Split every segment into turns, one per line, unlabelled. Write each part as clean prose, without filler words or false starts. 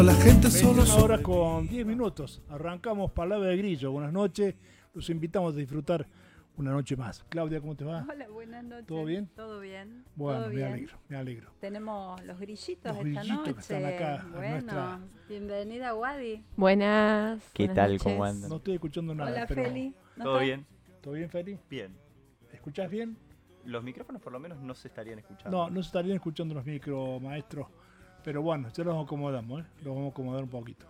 La gente solo
21 horas con 10 minutos. Arrancamos Palabra de Grillo. Buenas noches. Los invitamos a disfrutar una noche más. Claudia, ¿cómo te va?
Hola, buenas noches.
¿Todo bien?
Todo bien.
Bueno,
todo
me
bien.
alegro, me alegro.
Tenemos los grillitos
Los
esta
grillitos
noche.
que están acá.
Bueno, bienvenida, Wadi.
Buenas.
¿Qué
buenas
tal?
noches.
¿Cómo andan?
No estoy escuchando nada.
Hola,
pero
Feli. ¿No
¿Todo
está?
bien?
¿Todo bien, Feli?
Bien.
¿Escuchás bien?
Los micrófonos por lo menos no se estarían escuchando.
No, no se estarían escuchando los micro, maestros. Pero bueno, ya los acomodamos, ¿eh? Los vamos a acomodar un poquito.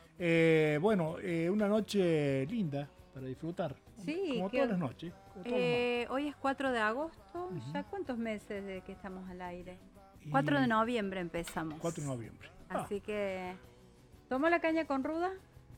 Una noche linda para disfrutar.
Sí,
Como todas las noches. Como todas las
hoy es 4 de agosto.
Ujú.
¿Ya cuántos meses de que estamos al aire?
noches.
4 de noviembre empezamos.
4 de noviembre.
Así que... ¿Tomó la caña con ruda?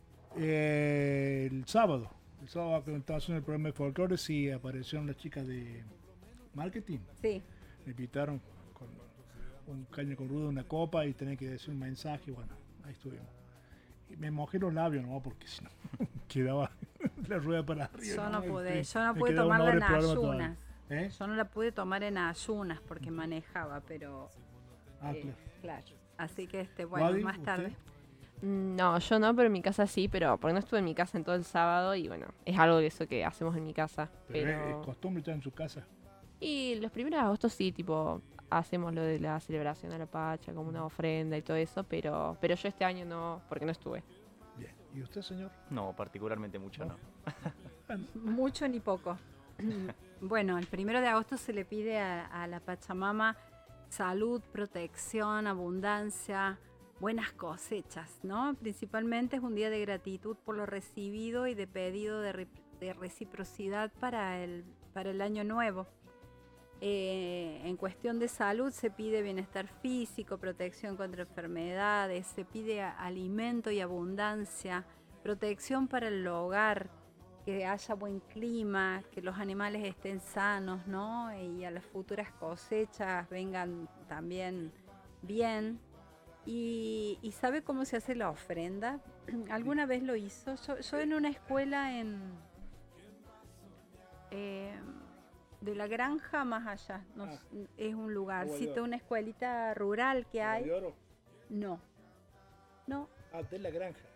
El sábado que estaba haciendo el programa de folclore, sí aparecieron las chicas de marketing.
Sí.
Me invitaron con un caño con ruda, una copa y tenía que decir un mensaje. Bueno, ahí estuvimos. Y me mojé los labios, ¿no? Porque si no, quedaba la rueda para arriba.
Yo no pude
Me quedaba una
tomarla
hora
en
el programa
ayunas.
todavía. ¿Eh?
Yo no la pude tomar en ayunas porque manejaba, pero...
Ah, claro.
claro. Así que, bueno,
Wadi,
más tarde.
¿usted?
No, yo no, pero en mi casa sí, pero porque no estuve en mi casa en todo el sábado y bueno, es algo de eso que hacemos en mi casa.
Pero es costumbre estar en su casa.
Y los primeros de agosto sí, tipo, hacemos lo de la celebración a la Pacha, como una ofrenda y todo eso, pero yo este año no, porque no estuve.
Bien. ¿Y usted, señor?
No, particularmente mucho no.
Mucho ni poco. Bueno, el 1 de agosto se le pide a la Pachamama salud, protección, abundancia, buenas cosechas, ¿no? Principalmente es un día de gratitud por lo recibido y de pedido de reciprocidad para el año nuevo. En cuestión de salud se pide bienestar físico, protección contra enfermedades, se pide alimento y abundancia, protección para el hogar, que haya buen clima, que los animales estén sanos, ¿no? Y a las futuras cosechas vengan también bien. ¿Y sabe cómo se hace la ofrenda? ¿Alguna vez lo hizo? Yo en una escuela de la granja más allá, es un lugarcito, una escuelita rural que hay.
¿De oro?
No.
Ah, de la granja.